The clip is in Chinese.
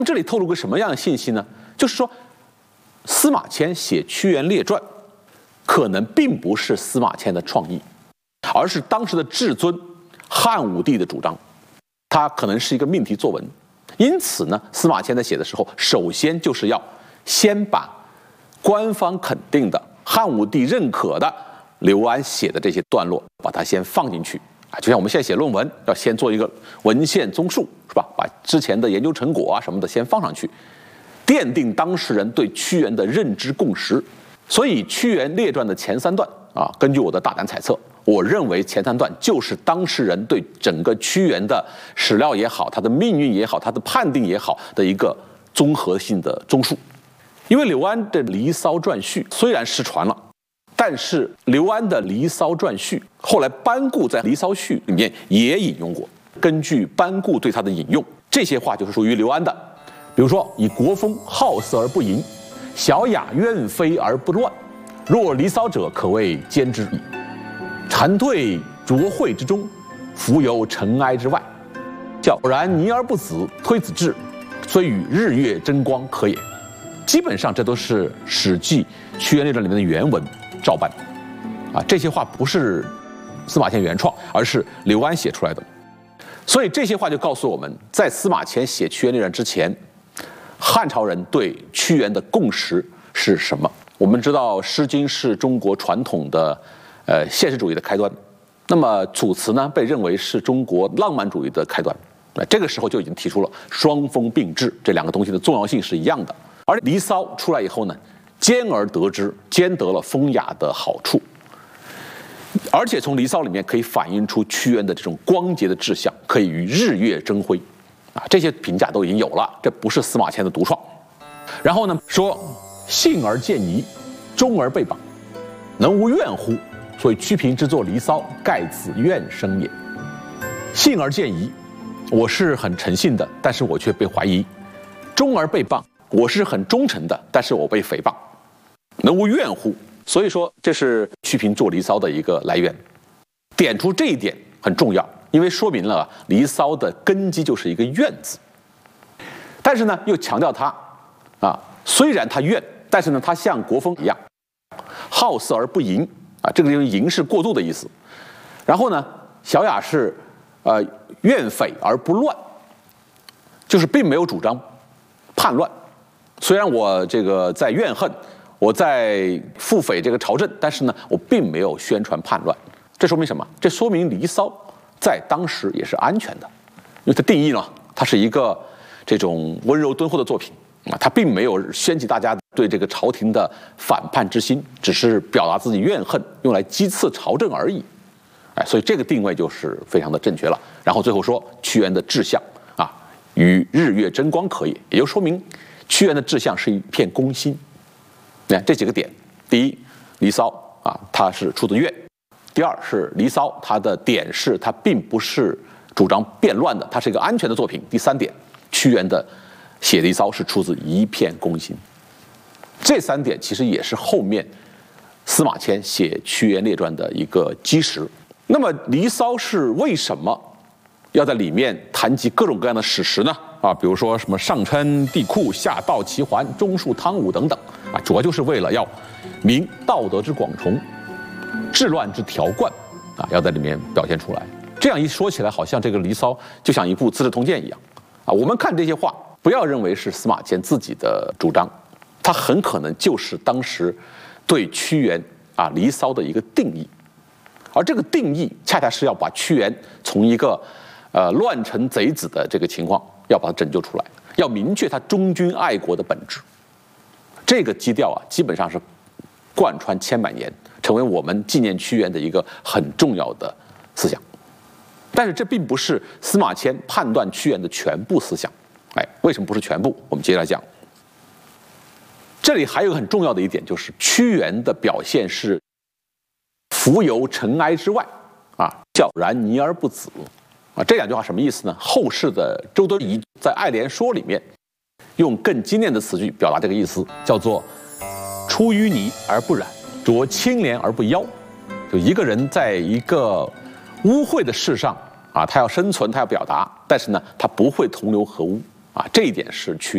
这里透露个什么样的信息呢？就是说，司马迁写《屈原列传》，可能并不是司马迁的创意，而是当时的至尊汉武帝的主张。它可能是一个命题作文，因此呢，司马迁在写的时候，首先就是要先把官方肯定的、汉武帝认可的刘安写的这些段落，把它先放进去。就像我们现在写论文，要先做一个文献综述，是吧？把之前的研究成果什么的先放上去，奠定当事人对屈原的认知共识。所以《屈原列传》的前3段根据我的大胆猜测，我认为前3段就是当事人对整个屈原的史料也好，他的命运也好，他的判定也好的一个综合性的综述。因为刘安的《离骚传序》虽然失传了，但是刘安的《离骚传序》后来班固在《离骚序》里面也引用过。根据班固对他的引用，这些话就是属于刘安的。比如说，以国风好色而不淫，小雅怨非而不乱，若离骚者，可谓兼之矣。蝉退浊秽之中，浮游尘埃之外。皎然泥而不紫，推子至，虽与日月争光可也。基本上这都是《史记·屈原列传》里面的原文照搬。这些话不是司马迁原创，而是刘安写出来的。所以这些话就告诉我们，在司马迁写《屈原列传》之前，汉朝人对屈原的共识是什么？我们知道，《诗经》是中国传统的现实主义的开端，那么楚辞呢，被认为是中国浪漫主义的开端。这个时候就已经提出了双峰并治，这两个东西的重要性是一样的。而《离骚》出来以后呢，兼而得之，兼得了风雅的好处。而且从《离骚》里面可以反映出屈原的这种光洁的志向，可以与日月争辉，这些评价都已经有了，这不是司马迁的独创。然后呢，说幸而见夷，忠而被绑，能无怨乎？所以屈平之作《离骚》，盖此怨生也。幸而见夷，我是很诚信的，但是我却被怀疑；忠而被谤，我是很忠诚的，但是我被诽谤。能无怨乎？所以说，这是屈平做《离骚》的一个来源。点出这一点很重要，因为说明了《离骚》的根基就是一个怨字。但是呢，又强调它虽然它怨，但是呢，它像国风一样，好色而不淫这个就是淫是过度的意思。然后呢，小雅是怨匪而不乱，就是并没有主张叛乱。虽然我这个在怨恨，我在腹诽这个朝政，但是呢，我并没有宣传叛乱。这说明什么？这说明《离骚》在当时也是安全的，因为它定义呢，它是一个这种温柔敦厚的作品它并没有掀起大家对这个朝廷的反叛之心，只是表达自己怨恨，用来讥刺朝政而已。所以这个定位就是非常的正确了。然后最后说屈原的志向与日月争光可也，也就说明屈原的志向是一片公心。这几个点：第一，《离骚》它是出自怨；第二是《离骚》它的点是它并不是主张变乱的，它是一个安全的作品；第三点，屈原的写《离骚》是出自一片公心。这3点其实也是后面司马迁写《屈原列传》的一个基石。那么《离骚》是为什么要在里面谈及各种各样的史实呢？比如说什么上称帝喾，下悼齐桓，中述汤武等等主要就是为了要明道德之广崇，治乱之条贯要在里面表现出来。这样一说起来，好像这个《离骚》就像一部《资治通鉴》一样我们看这些话，不要认为是司马迁自己的主张，它很可能就是当时对屈原《离骚》的一个定义。而这个定义恰恰是要把屈原从一个乱臣贼子的这个情况，要把它拯救出来，要明确他忠君爱国的本质。这个基调基本上是贯穿千百年，成为我们纪念屈原的一个很重要的思想。但是这并不是司马迁判断屈原的全部思想。为什么不是全部？我们接着来讲。这里还有很重要的一点，就是屈原的表现是浮游尘埃之外皎然泥而不紫这两句话什么意思呢？后世的周敦颐在《爱莲说》里面用更精炼的词句表达这个意思，叫做出淤泥而不染，着清涟而不妖。就一个人在一个污秽的事上他要生存，他要表达，但是呢，他不会同流合污这一点是屈